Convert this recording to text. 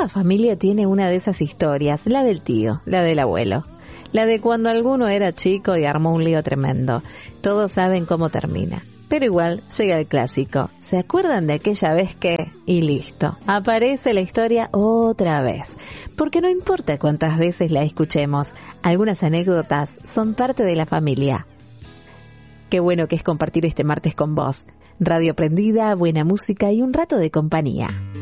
Toda familia tiene una de esas historias, la del tío, la del abuelo, la de cuando alguno era chico y armó un lío tremendo. Todos saben cómo termina, pero igual llega el clásico. ¿Se acuerdan de aquella vez que? Y listo, aparece la historia otra vez. Porque no importa cuántas veces la escuchemos, algunas anécdotas son parte de la familia. Qué bueno que es compartir este martes con vos. Radio prendida, buena música y un rato de compañía.